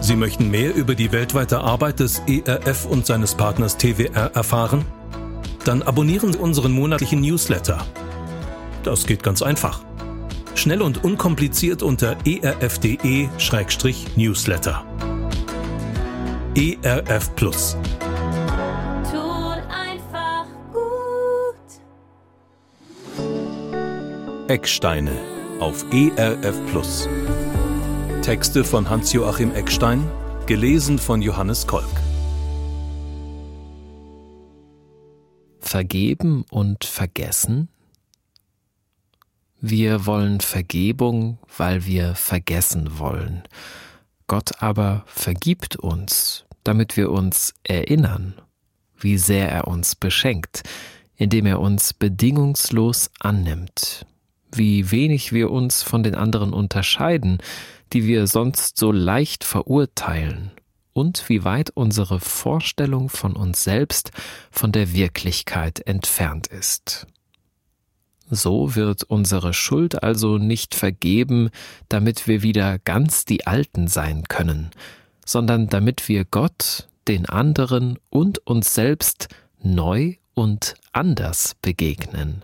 Sie möchten mehr über die weltweite Arbeit des ERF und seines Partners TWR erfahren? Dann abonnieren Sie unseren monatlichen Newsletter. Das geht ganz einfach. Schnell und unkompliziert unter erf.de/newsletter. ERF Plus. Tut einfach gut. Ecksteine auf ERF Plus. Texte von Hans-Joachim Eckstein, gelesen von Johannes Kolk. Vergeben und vergessen? Wir wollen Vergebung, weil wir vergessen wollen. Gott aber vergibt uns, damit wir uns erinnern, wie sehr er uns beschenkt, indem er uns bedingungslos annimmt, wie wenig wir uns von den anderen unterscheiden, die wir sonst so leicht verurteilen, und wie weit unsere Vorstellung von uns selbst von der Wirklichkeit entfernt ist. So wird unsere Schuld also nicht vergeben, damit wir wieder ganz die Alten sein können, sondern damit wir Gott, den anderen und uns selbst neu und anders begegnen.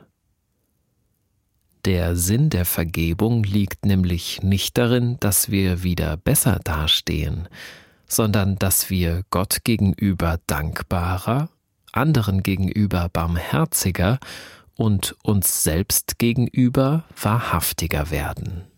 Der Sinn der Vergebung liegt nämlich nicht darin, dass wir wieder besser dastehen, sondern dass wir Gott gegenüber dankbarer, anderen gegenüber barmherziger und uns selbst gegenüber wahrhaftiger werden.